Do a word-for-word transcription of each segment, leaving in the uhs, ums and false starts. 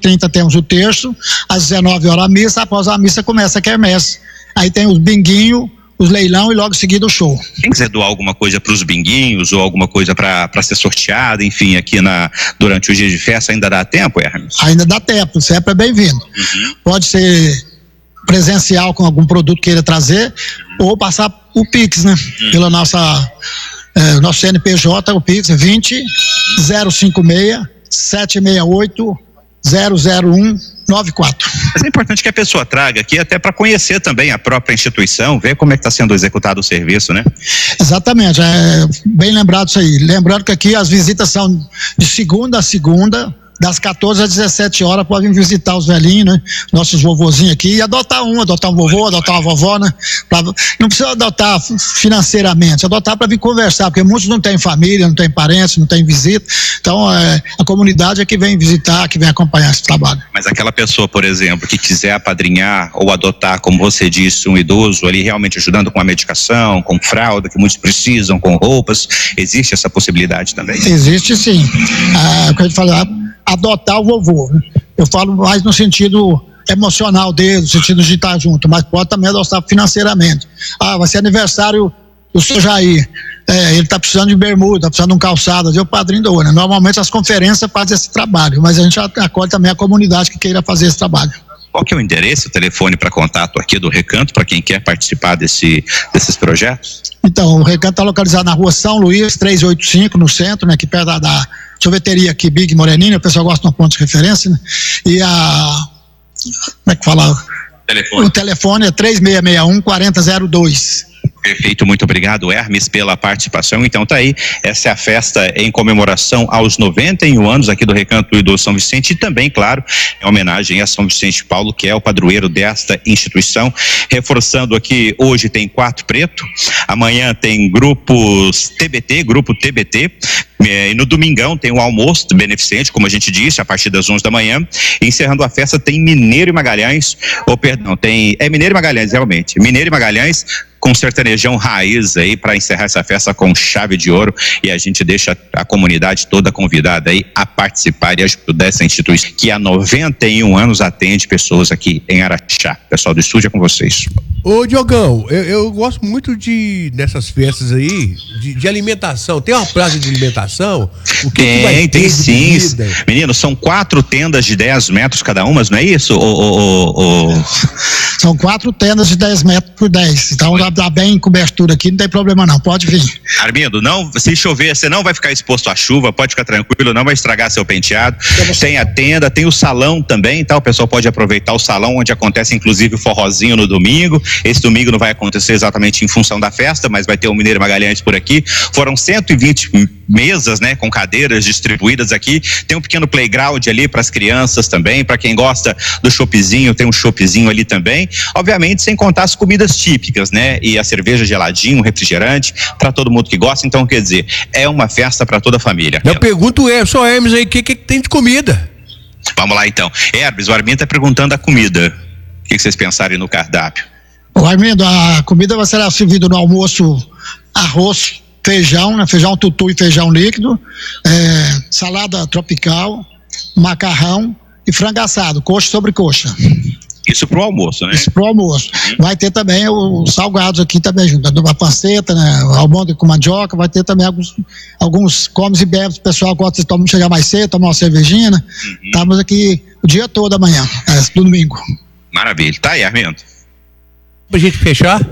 trinta temos o terço, às dezenove horas a missa, após a missa começa a quermesse. Aí tem os binguinhos, os leilão e logo em seguida o show. Quem quiser doar alguma coisa para os binguinhos ou alguma coisa para ser sorteada, enfim, aqui na, durante os dias de festa, ainda dá tempo, Hermes? Ainda dá tempo, sempre é bem-vindo. Uhum. Pode ser presencial com algum produto que queira trazer ou passar o Pix, né? Uhum. Pela nossa, é, nosso C N P J, o Pix é vinte, zero cinco seis, sete seis oito, zero zero um nove quatro. Mas é importante que a pessoa traga aqui até para conhecer também a própria instituição, ver como é que está sendo executado o serviço, né? Exatamente, é bem lembrado isso aí. Lembrando que aqui as visitas são de segunda a segunda, das quatorze às dezessete horas, podem visitar os velhinhos, né? Nossos vovozinhos aqui, e adotar um, adotar um vovô, adotar uma vovó, né? Pra, não precisa adotar financeiramente, adotar para vir conversar, porque muitos não têm família, não têm parentes, não têm visita. Então, é, a comunidade é que vem visitar, que vem acompanhar esse trabalho. Mas aquela pessoa, por exemplo, que quiser apadrinhar ou adotar, como você disse, um idoso ali realmente ajudando com a medicação, com fralda, que muitos precisam, com roupas, existe essa possibilidade também? Existe sim. Ah, o que a gente fala, adotar o vovô, né? Eu falo mais no sentido emocional dele, no sentido de estar junto, mas pode também adotar financeiramente. Ah, vai ser aniversário do seu Jair, é, ele está precisando de bermuda, está precisando de um calçado, eu padrinho dou, né? Normalmente as conferências fazem esse trabalho, mas a gente acolhe também a comunidade que queira fazer esse trabalho. Qual que é o endereço, o telefone para contato aqui do Recanto, para quem quer participar desse, desses projetos? Então, o Recanto está localizado na rua São Luís, trezentos e oitenta e cinco, no centro, né, aqui perto da, da sorveteria aqui, Big Moreninha, o pessoal gosta de um ponto de referência, né? E a, como é que fala? Telefone. O telefone é três seis seis um, quatro zero zero dois. Perfeito, muito obrigado, Hermes, pela participação. Então tá aí, essa é a festa em comemoração aos noventa e um anos aqui do Recanto do São Vicente e também, claro, em homenagem a São Vicente de Paulo, que é o padroeiro desta instituição. Reforçando aqui, hoje tem Quarto Preto, amanhã tem grupos T B T, grupo T B T, e no domingão tem o almoço beneficente, como a gente disse, a partir das onze da manhã. Encerrando a festa tem Mineiro e Magalhães, ou perdão, tem, é Mineiro e Magalhães realmente, Mineiro e Magalhães com sertanejão raiz aí para encerrar essa festa com chave de ouro, e a gente deixa a comunidade toda convidada aí a participar e ajudar essa instituição que há noventa e um anos atende pessoas aqui em Araxá. Pessoal do estúdio, é com vocês. Ô Diogão, eu, eu gosto muito de nessas festas aí de, de alimentação. Tem uma praça de alimentação? O que tem, que vai tem ter sim. De Menino, são quatro tendas de dez metros cada uma, não é isso? O, o, o, o... São quatro tendas de dez metros por dez. Então dá, dá bem cobertura aqui, não tem problema não, pode vir. Armindo, não, se chover, você não vai ficar exposto à chuva, pode ficar tranquilo, não vai estragar seu penteado. Tem a tenda, tem o salão também, tá? O pessoal pode aproveitar o salão onde acontece inclusive o forrozinho no domingo. Esse domingo não vai acontecer exatamente em função da festa, mas vai ter o Mineiro Magalhães por aqui. Foram cento e vinte mesas, né, com cadeiras distribuídas aqui. Tem um pequeno playground ali para as crianças também, para quem gosta do choppzinho, tem um choppzinho ali também. Obviamente, sem contar as comidas típicas, né? E a cerveja geladinho, um refrigerante, para todo mundo que gosta. Então, quer dizer, é uma festa para toda a família. Eu pergunto, é, só Hermes aí, o que, que tem de comida? Vamos lá então. Hermes, o Armindo está perguntando a comida. O que, que vocês pensarem no cardápio? Ô Armindo, a comida vai ser servida no almoço: arroz, feijão, né? Feijão tutu e feijão líquido, é, salada tropical, macarrão e frango assado, coxa sobre coxa. Isso pro almoço, né? Isso pro almoço. Uhum. Vai ter também os salgados aqui também junto, uma panceta, né? Almôndega com mandioca, vai ter também alguns, alguns comes e bebes, o pessoal gosta de tomar, chegar mais cedo, tomar uma cervejinha, né? Uhum. Estamos aqui o dia todo amanhã, é, do domingo. Maravilha. Tá aí, Armindo. Pra gente fechar?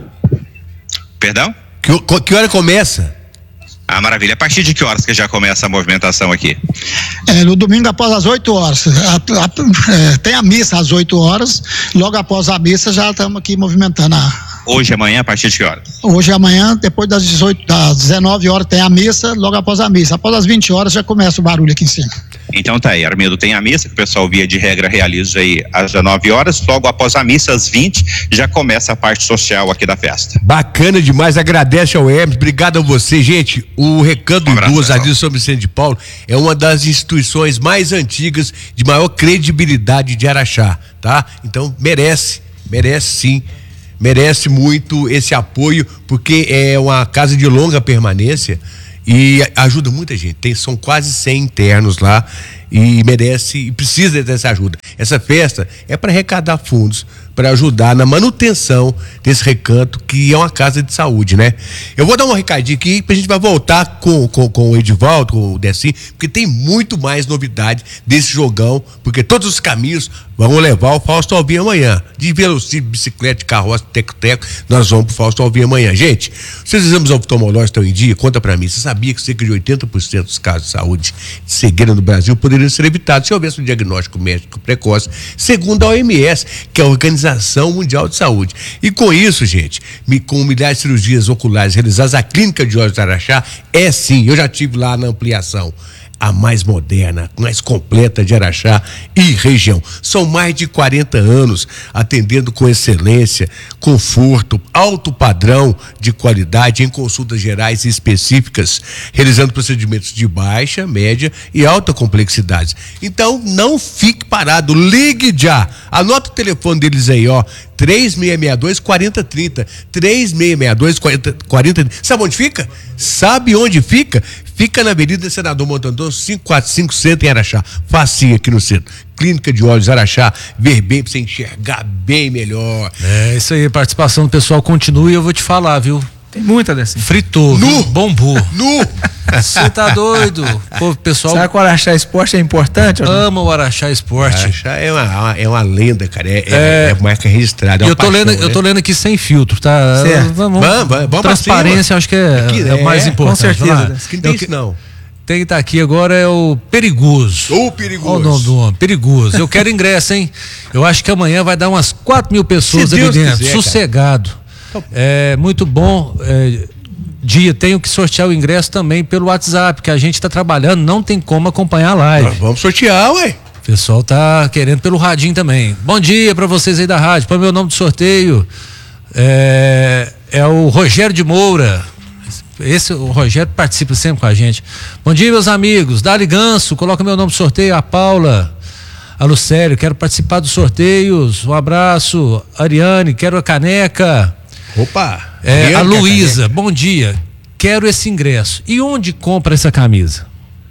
Perdão? Que, que hora começa? Ah, maravilha. A partir de que horas que já começa a movimentação aqui? É, no domingo após as oito horas. A, a, é, tem a missa às oito horas, logo após a missa já estamos aqui movimentando a... Hoje e amanhã, a partir de que horas? Hoje e amanhã, depois das dezoito, das dezenove horas tem a missa, logo após a missa. Após as vinte horas já começa o barulho aqui em cima. Então tá aí, Armindo, tem a missa que o pessoal via de regra realiza aí às dezenove horas, logo após a missa às vinte já começa a parte social aqui da festa. Bacana demais, agradece ao Hermes, obrigado a você, gente. O Recanto do Idoso aqui do São Vicente de Paulo é uma das instituições mais antigas, de maior credibilidade de Araxá, tá? Então merece, merece sim. Merece muito esse apoio, porque é uma casa de longa permanência e ajuda muita gente. Tem, são quase cem internos lá e merece e precisa dessa ajuda. Essa festa é para arrecadar fundos, para ajudar na manutenção desse recanto, que é uma casa de saúde, né? Eu vou dar um recadinho aqui, a gente vai voltar com, com, com o Edivaldo, com o Decim, porque tem muito mais novidade desse jogão, porque todos os caminhos vão levar o Fausto Alvim amanhã. De velocípede, bicicleta, de carroça, teco-teco, nós vamos pro Fausto Alvim amanhã. Gente, se os exames oftalmológicos estão em dia, conta pra mim, você sabia que cerca de oitenta por cento dos casos de saúde de cegueira no Brasil poderiam ser evitados se houvesse um diagnóstico médico precoce, segundo a O M S, que é a Organização Mundial de Saúde. E com isso, gente, com milhares de cirurgias oculares realizadas, a Clínica de Olhos de Araxá é sim, eu já estive lá na ampliação, a mais moderna, mais completa de Araxá e região. São mais de quarenta anos atendendo com excelência, conforto, alto padrão de qualidade em consultas gerais e específicas, realizando procedimentos de baixa, média e alta complexidade. Então, não fique parado, ligue já. Anota o telefone deles aí, ó, três seis seis dois, quatro zero três zero, três seis seis dois, quatro zero três zero. Sabe onde fica? Sabe onde fica? Fica na Avenida Senador Montandor, quinhentos e quarenta e cinco, centro em Araxá. Facinho aqui no centro. Clínica de Olhos Araxá, ver bem pra você enxergar bem melhor. É, isso aí, participação do pessoal continua e eu vou te falar, viu? Tem muita dessa. Fritou, nu, bombou. Nu! Você tá doido? Pô, pessoal. Será que o Araxá Esporte é importante? Ama o Araxá Esporte. Araxá é uma, é uma lenda, cara. É, é, É, é marca registrada. É eu, tô paixão, lendo, né? eu tô lendo aqui sem filtro, tá? Certo. Vamos, Vamos, vamos, vamos transparência, acho que é, Aqui, é o mais é, importante. com certeza. Vamos lá. Que não tem Eu isso, que- não. Tem que estar aqui agora é o Perigoso. Ô, Perigoso. Olha o nome do homem, Perigoso. Eu quero ingresso, hein? Eu acho que amanhã vai dar umas quatro mil pessoas Se ali Deus dentro. quiser, cara. Sossegado. É muito bom. É, dia, tenho que sortear o ingresso também pelo WhatsApp, que a gente está trabalhando, não tem como acompanhar a live. Nós vamos sortear, ué. O pessoal tá querendo pelo radinho também. Bom dia para vocês aí da rádio. Põe meu nome do sorteio. É, é o Rogério de Moura. Esse, o Rogério participa sempre com a gente. Bom dia, meus amigos. Dali Ganso, coloca meu nome do sorteio. A Paula, a Lucério, quero participar dos sorteios. Um abraço. Ariane, quero a caneca. Opa. É, a Bianca, Luísa, bom dia. Quero esse ingresso. E onde compra essa camisa?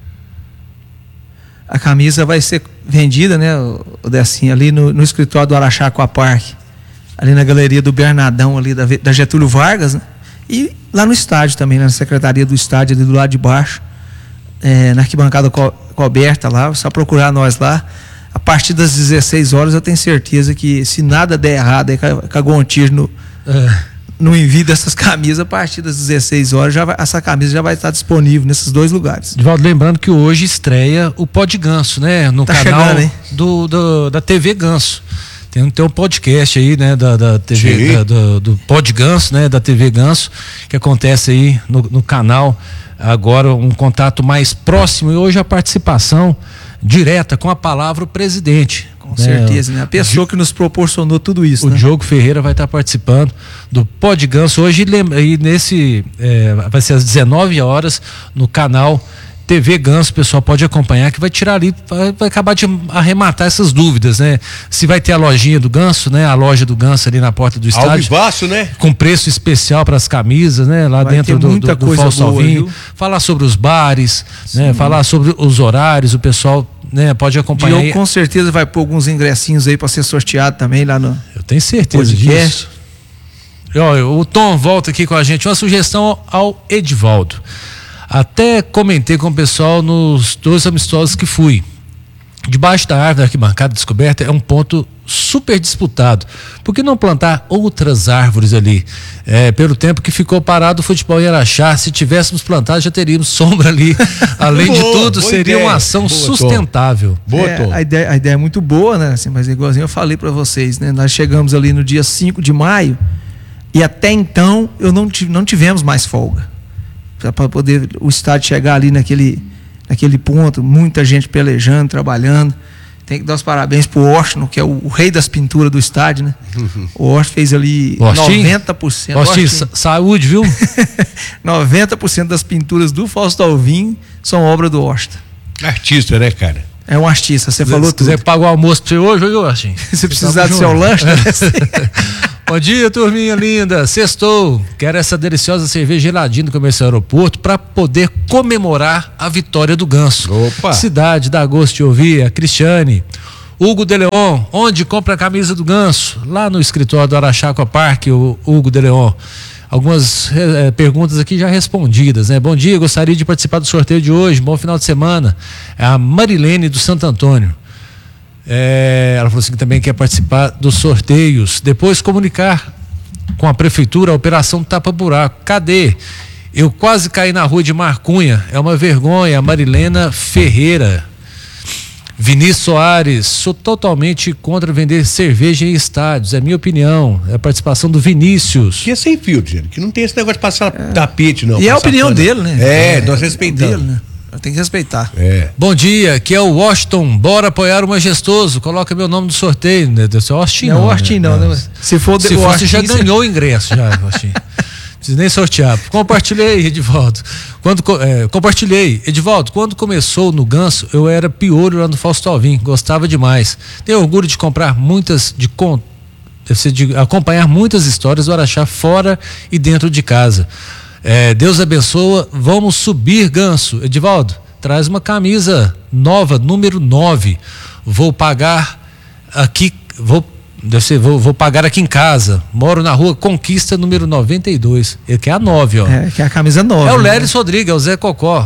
A camisa vai ser vendida, né, o, o Decinho, ali no, no escritório do Araxá Aquapark, ali na galeria do Bernadão, ali da, da Getúlio Vargas, né? E lá no estádio também, na secretaria do estádio, ali do lado de baixo, é, na arquibancada co coberta lá, só procurar nós lá. A partir das dezesseis horas, eu tenho certeza que, se nada der errado, aí cagou um tiro no, É. no envio dessas camisas, a partir das dezesseis horas, já vai, essa camisa já vai estar disponível nesses dois lugares. Divaldo, lembrando que hoje estreia o Pod Ganso, né? No Tá canal chegando, hein? do, do, da T V Ganso. Tem, tem um podcast aí, né? Da, da T V, Sim. da, do, do Pod Ganso, né? Da T V Ganso, que acontece aí no, no canal. Agora um contato mais próximo e hoje a participação direta com a palavra o presidente. Com certeza, né? A pessoa que nos proporcionou tudo isso, O né? Diogo Ferreira vai estar participando do Pod Ganso hoje e, e nesse é, vai ser às dezenove horas no canal T V Ganso. O pessoal pode acompanhar, que vai tirar ali, vai, vai acabar de arrematar essas dúvidas, né? Se vai ter a lojinha do Ganso, né? A loja do Ganso ali na porta do Ao estádio, vivaço, né? com preço especial para as camisas, né? Lá Vai dentro ter do, muita do, do coisa Fausto boa, Alvim. viu? Falar sobre os bares, né? Falar sobre os horários, o pessoal, né? Pode acompanhar Diogo aí. com certeza vai pôr alguns ingressinhos aí para ser sorteado também lá no Eu tenho certeza podcast. disso. E, olha, o Tom volta aqui com a gente. Uma sugestão ao Edivaldo. Até comentei com o pessoal nos dois amistosos que fui. Debaixo da árvore da arquibancada descoberta é um ponto super disputado. Por que não plantar outras árvores ali? É, pelo tempo que ficou parado o futebol em Araxá, se tivéssemos plantado já teríamos sombra ali. Além de Boa, tudo, boa seria ideia. uma ação Boa, Tom. sustentável. Boa, É, Tom. a, ideia, a ideia é muito boa, né? Assim, mas igualzinho eu falei para vocês, né? Nós chegamos ali no dia cinco de maio e até então eu não, tive, não tivemos mais folga. Para poder o estádio chegar ali naquele, naquele ponto, muita gente pelejando, trabalhando. Tem que dar os parabéns pro Washington, que é o, o rei das pinturas do estádio, né? O Washington fez ali Washington? noventa por cento. Postinho, Washington, sa- saúde, viu? noventa por cento das pinturas do Fausto Alvim são obra do Washington. Artista, né, cara? É um artista, você falou Se tudo. quiser pagar o almoço pra você hoje, eu acho. Se precisar do seu lanche, né? Bom dia, turminha linda. Sextou. Quero essa deliciosa cerveja geladinha do Comercial Aeroporto para poder comemorar a vitória do Ganso. Opa. Cidade, dá gosto de ouvir. A Cristiane. Hugo de Leon, onde compra a camisa do Ganso? Lá no escritório do Araxá Aquapark, o Hugo de Leon. Algumas eh, perguntas aqui já respondidas, né? Bom dia, gostaria de participar do sorteio de hoje. Bom final de semana. É a Marilene do Santo Antônio. É, ela falou assim que também quer participar dos sorteios. Depois comunicar com a prefeitura a operação Tapa Buraco. Cadê? Eu quase caí na rua de Marcunha. É uma vergonha. A Marilena Ferreira. Vinícius Soares, sou totalmente contra vender cerveja em estádios, é minha opinião, é a participação do Vinícius. Que é sem filtro, gente, que não tem esse negócio de passar é. tapete, não. E é a opinião pano. dele, né? É, é nós respeitamos. Dele, né? Tem que respeitar. É. Bom dia, que é o Washington, bora apoiar o Majestoso, coloca meu nome no sorteio, né? Deve Austin não, não, o Austin não, né? não. Se for, Se for você já ganhou o ingresso, já, Austin. Precisa nem sortear. Compartilhei, Edivaldo. Quando, é, compartilhei. Edivaldo, quando começou no Ganso, eu era piolho lá no Fausto Alvim. Gostava demais. Tenho orgulho de comprar muitas, de, de acompanhar muitas histórias do Araxá fora e dentro de casa. É, Deus abençoa. Vamos subir, Ganso. Edivaldo, traz uma camisa nova, número nove. Vou pagar aqui. Vou Deve ser, vou, vou pagar aqui em casa. Moro na rua Conquista número noventa e dois. Ele quer a nove, ó. É, que é a camisa nove. É o né? Léris Rodrigues, é o Zé Cocó.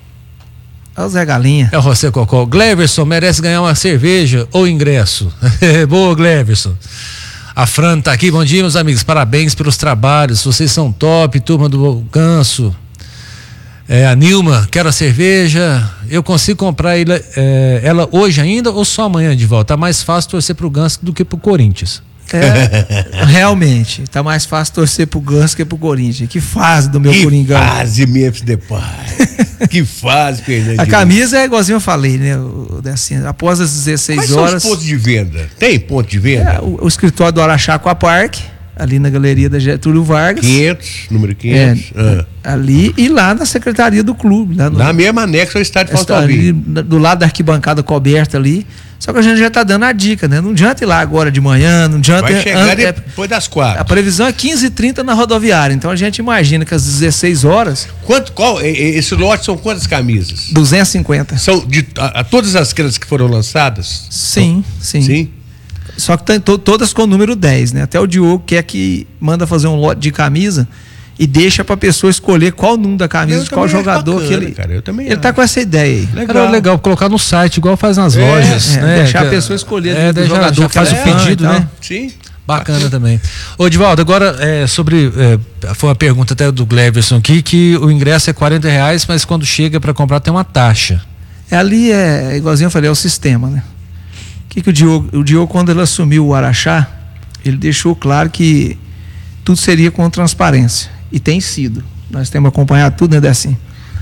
É o Zé Galinha. É o José Cocó. Gleverson merece ganhar uma cerveja ou ingresso. Boa, Gleverson. A Fran tá aqui. Bom dia, meus amigos. Parabéns pelos trabalhos. Vocês são top, turma do Ganso. É, a Nilma, quero a cerveja. Eu consigo comprar ela, é, ela hoje ainda ou só amanhã de volta? Tá mais fácil torcer pro Ganso do que pro Corinthians. É, realmente, tá mais fácil torcer pro Ganso que pro Corinthians. Que fase do meu que Coringão. Que fase, Memphis Depay. Que fase, Fernandinho. A camisa é igualzinho eu falei, né? O, assim, após as dezesseis Quais horas. Quais são os pontos de venda? Tem ponto de venda? É, o, o escritório do Araxá Aquapark, ali na galeria da Getúlio Vargas. quinhentos, número quinhentos. É, ah. Ali e lá na secretaria do clube. Lá no, na mesma anexa ao estádio Fausto Alvim. Do lado da arquibancada coberta ali. Só que a gente já está dando a dica, né? Não adianta ir lá agora de manhã, não adianta. Vai chegar an, depois das quatro. A previsão é quinze e trinta na rodoviária. Então a gente imagina que às dezesseis horas. Quanto, qual, esse lote são quantas camisas? duzentas e cinquenta. São de a, a todas as aquelas que foram lançadas? Sim, sim. Sim. Só que tem to, todas com o número dez, né? Até o Diogo quer que manda fazer um lote de camisa e deixa pra pessoa escolher qual o número da camisa, de qual jogador bacana, que ele. Cara, eu também ele acho. Tá com essa ideia aí. Legal. Cara, é legal colocar no site, igual faz nas é, lojas, é, né? Deixar a pessoa escolher é, do já, jogador já faz o pedido, né? Sim. Bacana Bacana. também. Ô, Divaldo, agora é, sobre. É, foi uma pergunta até do Gleverson aqui, que o ingresso é quarenta reais, mas quando chega para comprar tem uma taxa. É, ali é igualzinho eu falei, é o sistema, né? O que, que o Diogo, o Diogo, quando ele assumiu o Araxá, ele deixou claro que tudo seria com transparência. E tem sido. Nós temos acompanhado tudo, né, assim.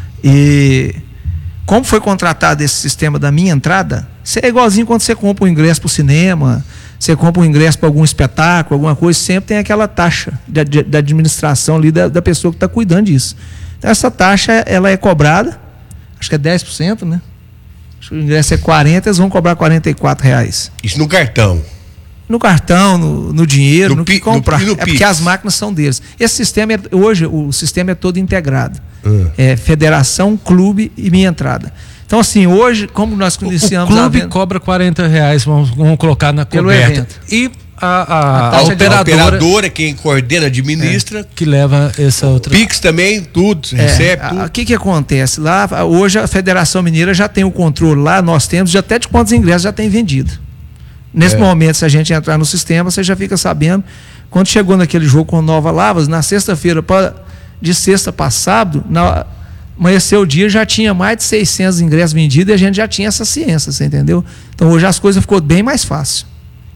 E como foi contratado esse sistema da minha entrada, isso é igualzinho quando você compra um ingresso para o cinema, você compra um ingresso para algum espetáculo, alguma coisa, sempre tem aquela taxa da, da administração ali da, da pessoa que está cuidando disso. Então essa taxa, ela é cobrada, acho que é dez por cento, né? Acho que o ingresso é quarenta, eles vão cobrar quarenta e quatro reais. Isso no cartão? No cartão, no, no dinheiro, no, no que comprar. No, no é porque as máquinas são deles. Esse sistema, é, hoje, o sistema é todo integrado. Uhum. É federação, clube e minha entrada. Então, assim, hoje, como nós iniciamos... O clube a venda, cobra quarenta reais, vamos, vamos colocar na coberta. E a, a, a, a operadora... A operadora, quem coordena, administra... É, que leva essa outra... Pix também, tudo, é, recebe tudo. O que que acontece? Lá, hoje, a Federação Mineira já tem o controle lá, nós temos, já até de quantos ingressos já tem vendido. Nesse é. momento, se a gente entrar no sistema, você já fica sabendo. Quando chegou naquele jogo com Nova Lavras, na sexta-feira, de sexta para sábado, na, amanheceu o dia, já tinha mais de seiscentos ingressos vendidos e a gente já tinha essa ciência, você entendeu? Então hoje as coisas ficou bem mais fácil.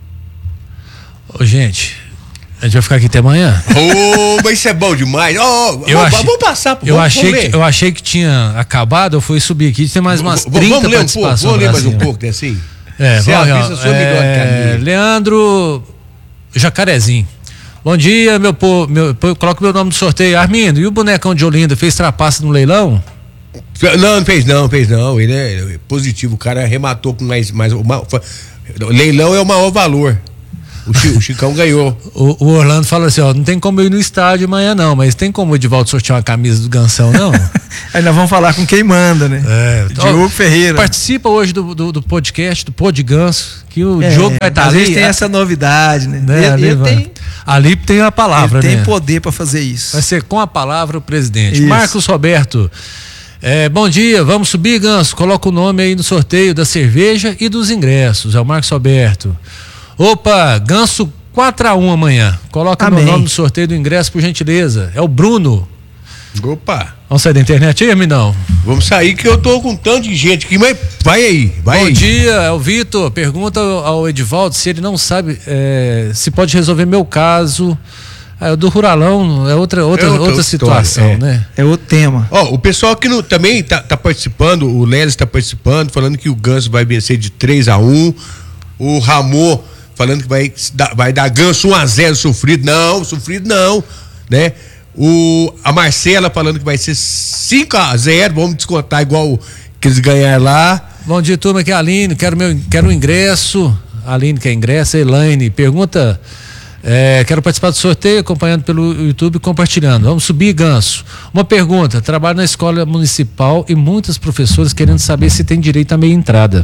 Ô, gente, a gente vai ficar aqui até amanhã. Oh, mas isso é bom demais. Oh, eu vamos, achei, vamos passar. Eu, vamos, achei vamos que, eu achei que tinha acabado, eu fui subir aqui, tem mais umas trinta vamos ler um pouco, participações. Vamos ler mais um pouco, né, assim? É, Você vamos, avisa o seu melhor caminho. Leandro Jacarezinho. Bom dia, meu povo. Meu, coloca o meu nome no sorteio. Armindo, e o bonecão de Olinda fez trapaça no leilão? Não, não fez não, fez não. Ele é positivo. O cara arrematou com mais. mais uma, leilão é o maior valor. O, Chico, o Chicão ganhou. O, o Orlando fala assim, ó, não tem como eu ir no estádio amanhã não, mas tem como o Edivaldo sortear uma camisa do Gansão, não? Aí nós vamos falar com quem manda, né? É, Diogo ó, Ferreira. Participa hoje do, do, do podcast, do Pod Ganso, que o é, Diogo vai estar ali. A gente tem essa novidade, né? né? Ele, ali, ele tem, ali tem a palavra, ele né? tem poder para fazer isso. Vai ser com a palavra o presidente. Isso. Marcos Roberto, é, bom dia, vamos subir, Ganso, coloca o nome aí no sorteio da cerveja e dos ingressos, é o Marcos Roberto. Opa, Ganso quatro a um amanhã, coloca o meu nome no sorteio do ingresso, por gentileza, é o Bruno. Opa. Vamos sair da internet aí, Aminão? Vamos sair que eu tô com tanto de gente aqui, mas vai aí, vai Bom aí. dia, é o Vitor, pergunta ao Edivaldo se ele não sabe é, se pode resolver meu caso. É, o do Ruralão é outra, outra, é outra, outra situação, história, é. né? É outro tema. Ó, o pessoal que no, também tá, tá participando, o Lelis tá participando, falando que o Ganso vai vencer de três a um. O Ramon falando que vai, vai dar Ganso um a zero sofrido. Não, sofrido não, né? O, a Marcela falando que vai ser cinco a zero, vamos descontar igual que eles ganharam lá. Bom dia, turma, aqui é a Aline, quero meu, quero um ingresso. A Aline quer ingresso, a Elaine pergunta, é, quero participar do sorteio, acompanhando pelo YouTube e compartilhando. Vamos subir, Ganso. Uma pergunta, trabalho na escola municipal e muitos professores querendo saber se tem direito à meia entrada.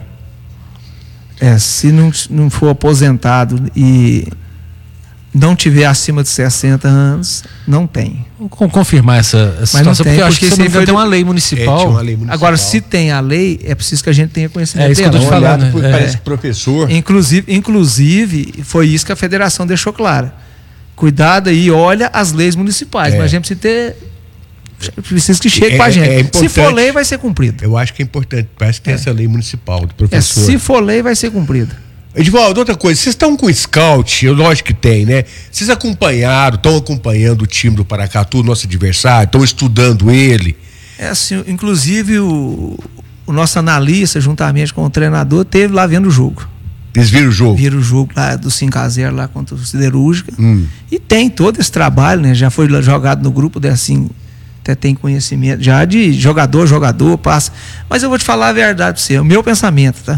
É, se não, não for aposentado e não tiver acima de sessenta anos, não tem. Vamos confirmar essa, essa Mas situação, não tem, porque eu acho porque que se foi tem uma lei municipal. É, uma lei municipal. Agora, se tem a lei, é preciso que a gente tenha conhecimento É isso que eu tô te dela. falando, né? Por, É. Parece professor. Inclusive, inclusive, foi isso que a federação deixou claro. Cuidado aí, olha as leis municipais, É. mas a gente precisa ter. Precisa que chegue É, pra gente. é se for lei, vai ser cumprido. Eu acho que é importante, parece que tem É. essa lei municipal do É, professor. se for lei, vai ser cumprido. Edivaldo, outra coisa, vocês estão com scout, eu lógico que tem, né? Vocês acompanharam, estão acompanhando o time do Paracatu, nosso adversário, estão estudando ele. É assim, inclusive o, o nosso analista, juntamente com o treinador, teve lá vendo o jogo. Eles viram o jogo? Viram o jogo lá do cinco a zero lá contra o Siderúrgica. Hum. E tem todo esse trabalho, né? Já foi jogado no grupo, de, assim, até tem conhecimento já de jogador, jogador, passa. Mas eu vou te falar a verdade pra você, o meu pensamento, tá?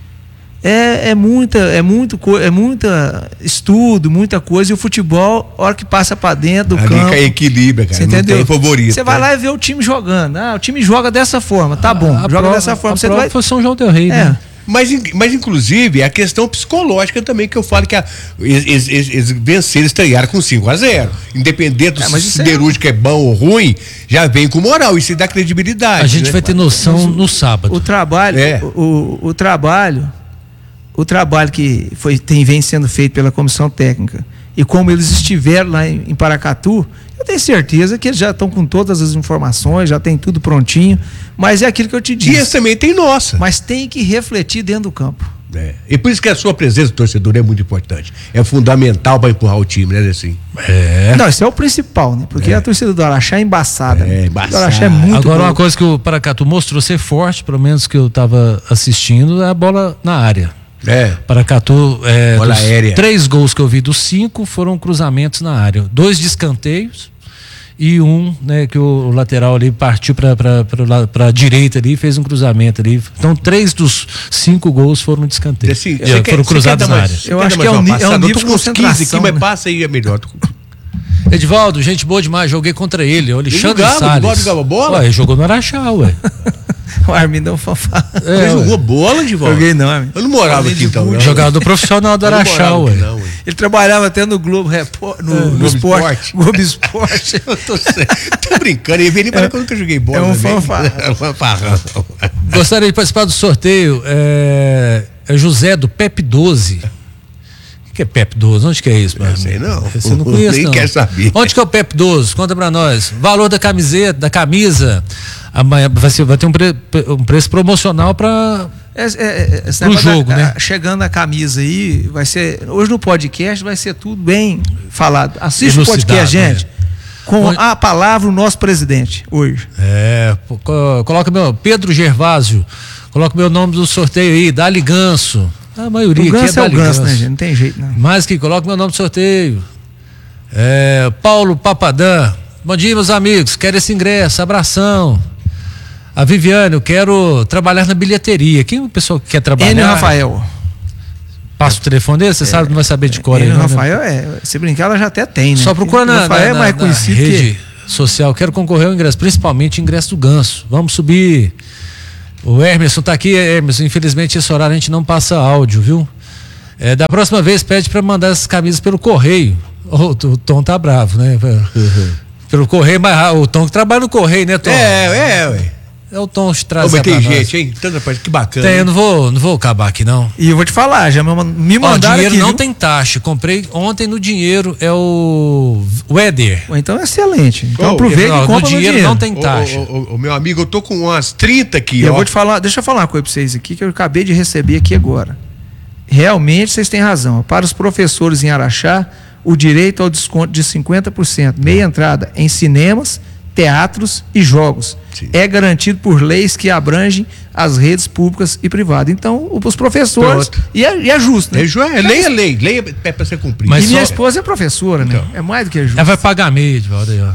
É, é muita, é muito, é muita estudo, muita coisa, e o futebol, a hora que passa pra dentro do Ali campo. que equilibra, cara. Você entendeu? Não tem favorito. Você vai lá e vê o time jogando. Ah, o time joga dessa forma, tá bom. A joga prova, dessa forma. A Você prova vai... foi São João del Rei, É. né? Mas, mas, inclusive, a questão psicológica também, que eu falo que a, eles, eles, eles venceram, estrearam com cinco a zero. Independente do É, mas isso siderúrgico é bom ou ruim, já vem com moral, isso dá credibilidade. A gente né? vai ter noção no sábado. O trabalho, É. o, o, o trabalho, o trabalho que foi, tem, vem sendo feito pela comissão técnica, e como eles estiveram lá em, em Paracatu, eu tenho certeza que eles já estão com todas as informações, já tem tudo prontinho, mas é aquilo que eu te E disse. esse também tem nossa. Mas tem que refletir dentro do campo. É. E por isso que a sua presença do torcedor é muito importante. É fundamental para empurrar o time, né, assim? É. Não, isso é o principal, né? Porque É. a torcida do Araxá é embaçada. É, né? embaçada. O Araxá é muito Agora, boa. uma coisa que o Paracatu mostrou ser forte, pelo menos que eu estava assistindo, é a bola na área. É. Paracatu, é, Bola dos aérea. três gols que eu vi dos cinco foram cruzamentos na área. Dois de escanteios e um, né, que o lateral ali partiu para a direita ali e fez um cruzamento ali. Então, três dos cinco gols foram de escanteio. Assim, É, você foram quer- você cruzados quer dar na mais- área. você Eu quer acho dar que é mais um uma ni- é um passada? Eu nível tô com de uns quinze aqui, concentração, mas né? passa aí, é melhor. Edivaldo, gente boa demais, joguei contra ele, o Alexandre jogava, Salles. Edivaldo jogava bola? Ué, ele jogou no Araxá, ué. O Armindo é um fanfarrão. Você É, jogou ué. bola de volta? Joguei não, amigo. Eu não morava Além aqui de então. muito. não. Jogador profissional do Eu não Araxá, morava ué. aqui, não, ué. Ele trabalhava até no Globo Repórter, no, É, no Globo Esporte. Esporte. Globo Esporte. Eu tô, tô brincando, e vem para que eu nunca joguei bola. é um também. fanfarrão. É um fanfarrão. Gostaria de participar do sorteio. É, é José do P E P doze. O que é P E P doze? Onde que é isso, mano? Não sei não. Você não conhece, Nem não. quer saber. Onde que é o P E P doze? Conta pra nós. Valor da camiseta, da camisa. Amanhã vai, ser, vai ter um, pre, um preço promocional para É, é, é, esse Pro negócio jogo, da- né? Chegando a camisa aí, vai ser. Hoje no podcast vai ser tudo bem falado. Assiste o Elucidado, podcast, gente. né? Com Onde- a palavra o nosso presidente, hoje. É, pô, co- coloca meu Pedro Gervásio. Coloca meu nome do sorteio aí, Dali Ganso. A maioria O aqui é ganso é, o Dali ganso, Ganso. né, gente? Não tem jeito, não. Mais que coloca meu nome no sorteio. É, Paulo Papadã. Bom dia, meus amigos. Quero esse ingresso. Abração. A Viviane, eu quero trabalhar na bilheteria. Quem é o pessoal que quer trabalhar? Enio Rafael. Passa o telefone dele, você é, sabe, não vai saber de cor aí. O Rafael, é, se brincar, ela já até tem, né? Só procura na, Rafael na, é mais na, conhecido na rede que... social. Quero concorrer ao ingresso, principalmente ingresso do Ganso. Vamos subir. O Hermeson tá aqui, Hermeson. Infelizmente, esse horário a gente não passa áudio, viu? É, da próxima vez, pede para mandar essas camisas pelo correio. Oh, o Tom tá bravo, né? Uhum. Pelo correio, mas o Tom que trabalha no correio, né, Tom? É, é, ué. É o Tom que traz. Mas tem gente, hein? Tanta parte, que bacana. Tem, eu não vou, não vou acabar aqui, não. E eu vou te falar, já me mandaram. Ó, dinheiro aqui, não viu? tem taxa. Comprei ontem no dinheiro, é o Weather. Então é excelente. Então oh, aproveita não, e compra no dinheiro, dinheiro. não tem taxa. Ô, ô, ô, ô, meu amigo, eu tô com umas trinta aqui, e ó. Eu vou te falar, deixa eu falar uma coisa pra vocês aqui que eu acabei de receber aqui agora. Realmente vocês têm razão. Para os professores em Araxá, o direito ao desconto de cinquenta por cento, meia entrada em cinemas, teatros e jogos. Sim. É garantido por leis que abrangem as redes públicas e privadas. Então, os professores. E é, e é justo, né? É, lei é lei, lei é para ser cumprida. Mas e minha só... esposa é professora, né? Então. É mais do que justo. Ela vai pagar meia, Edvaldo, aí, ó.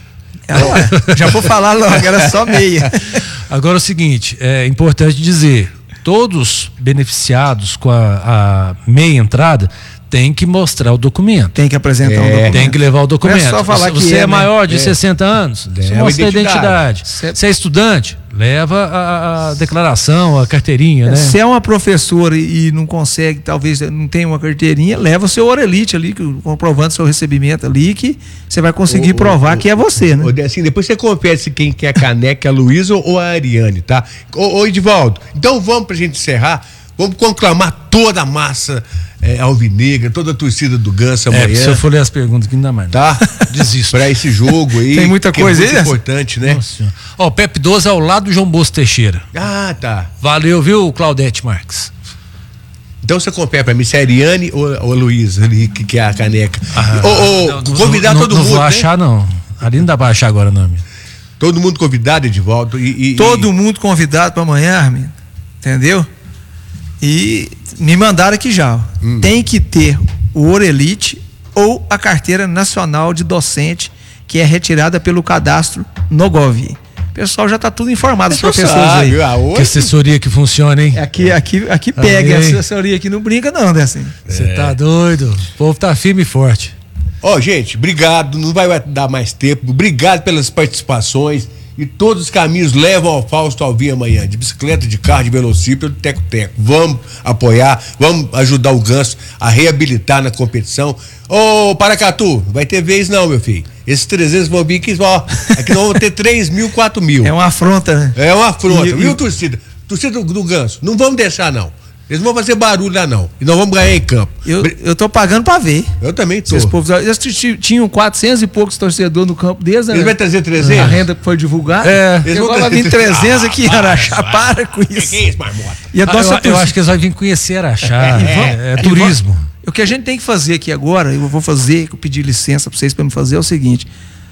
Ela, já vou falar logo, era só meia. Agora é o seguinte, é importante dizer, todos beneficiados com a, a meia entrada tem que mostrar o documento. Tem que apresentar é, o documento. Tem que levar o documento. Não é só falar se que você é, é maior de é. sessenta anos, é, você mostra a a identidade. Se você é estudante, leva a, a declaração, a carteirinha, é, né? Se é uma professora e, e não consegue, talvez não tenha uma carteirinha, leva o seu orelite ali, comprovando seu recebimento ali, que você vai conseguir o, provar o, que é você, né? O, assim, depois você confere se quem quer a caneca é a Luísa ou a Ariane, tá? Ô, ô Edivaldo, então vamos pra gente encerrar, vamos conclamar toda a massa É, alvinegra, toda a torcida do Ganso amanhã. É, se eu for ler as perguntas aqui, não dá mais. Tá? Desisto. Pra esse jogo aí. Tem muita coisa é muito aí, importante, né? Ó, o Pepe doze é ao lado do João Bosco Teixeira. Ah, tá. Valeu, viu, Claudete Marques? Então você confere pra mim se é a Ariane ou, ou a Luísa ali, que, que é a caneca. Ah, ou, ou convidar não, todo não mundo. Não vou né? achar, não. Ali não dá pra achar agora, não, amigo. Todo mundo convidado, Edivaldo. E, e, todo e... mundo convidado pra amanhã, Armin. Entendeu? E me mandaram aqui já. Hum. Tem que ter o Orelite ou a carteira nacional de docente, que é retirada pelo cadastro no Gov. O pessoal já está tudo informado, os professores sabe, aí. Que assessoria que funciona, hein? Aqui, aqui, aqui pega, a assessoria aqui não brinca não, né assim? Você é. tá doido? O povo tá firme e forte. Ó, oh, gente, obrigado, não vai dar mais tempo, obrigado pelas participações. E todos os caminhos levam ao Fausto Alvim amanhã, de bicicleta, de carro, de velocípede, de teco-teco. Vamos apoiar, vamos ajudar o Ganso a reabilitar na competição. Ô, Paracatu, não vai ter vez não, meu filho. Esses trezentos vão vir aqui, ó, aqui nós vamos ter três mil, quatro mil. É uma afronta, né? É uma afronta, e, viu, e... torcida? Torcida do, do Ganso, não vamos deixar não. Eles não vão fazer barulho lá não. E nós vamos ganhar em campo. Eu, eu tô pagando pra ver. Eu também tô. Esses povos, eles tinham quatrocentos e poucos torcedores no campo deles, né? Eles vão trazer trezentos? A renda que foi divulgada. É. Eles vão vir trezentos aqui em Araxá. Para com isso. Que é isso, marmota? E a ah, nossa eu, eu acho que eles vão vir conhecer Araxá. É, é, é turismo. O que a gente tem que fazer aqui agora, eu vou fazer, eu pedi licença pra vocês pra me fazer, é o seguinte.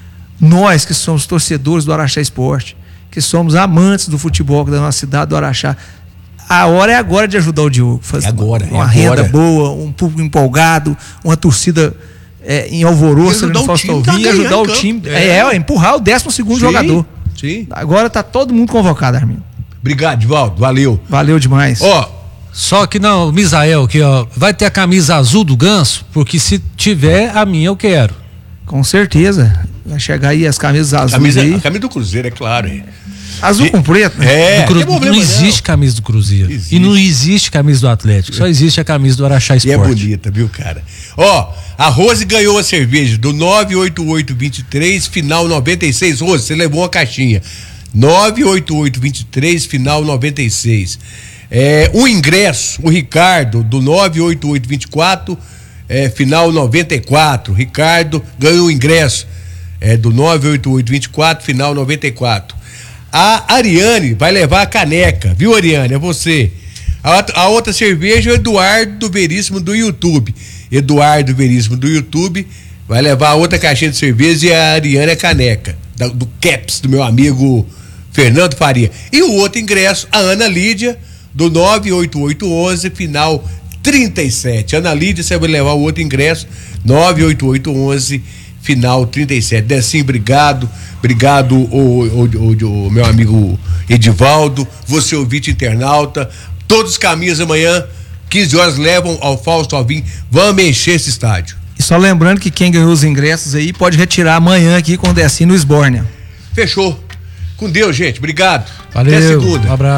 Nós que somos torcedores do Araxá Esporte, que somos amantes do futebol da nossa cidade, do Araxá, a hora é agora de ajudar o Diogo. Fazer agora, uma, uma é renda agora. boa, um público empolgado, uma torcida é, em alvoroço no Fausto Alvim, tá ajudar o time. É, é, é empurrar o décimo segundo sim, jogador. Sim. Agora tá todo mundo convocado, Arminio. Obrigado, Divaldo. Valeu. Valeu demais. Ó. Só que não, o Misael aqui, ó, vai ter a camisa azul do Ganso, porque se tiver, a minha eu quero. Com certeza. Vai chegar aí as camisas azuis camisa, aí. A camisa do Cruzeiro, é claro. É. Azul e, com preto, né? É, Cru, não existe não. camisa do Cruzeiro. Existe. E não existe camisa do Atlético. Só existe a camisa do Araxá Esporte. E é bonita, viu, cara? Ó, a Rose ganhou a cerveja do nove oito oito, dois três, final noventa e seis. Rose, você levou uma caixinha. nove oito oito, dois três, final noventa e seis. É, o ingresso, o Ricardo, do nove oito oito, vinte e quatro, é, final noventa e quatro. Ricardo ganhou o ingresso. É, do nove oito oito, vinte e quatro, final noventa e quatro. A Ariane vai levar a caneca, viu, Ariane? É você. A, a outra cerveja é o Eduardo do Veríssimo do YouTube. Eduardo Veríssimo do YouTube vai levar a outra caixinha de cerveja e a Ariane a caneca. Da, do Caps, do meu amigo Fernando Faria. E o outro ingresso, a Ana Lídia, do nove oito oito um um, final trinta e sete. Ana Lídia, você vai levar o outro ingresso, nove oito oito um um, final trinta e sete. Decinho, obrigado. Obrigado, o, o, o, o meu amigo Edivaldo, você ouvinte internauta. Todos os caminhos amanhã quinze horas levam ao Fausto Alvim. Vamos encher esse estádio. E só lembrando que quem ganhou os ingressos aí pode retirar amanhã aqui com o Decinho no Esbórnia. Fechou. Com Deus, gente. Obrigado. Valeu. Até segunda. Um abraço.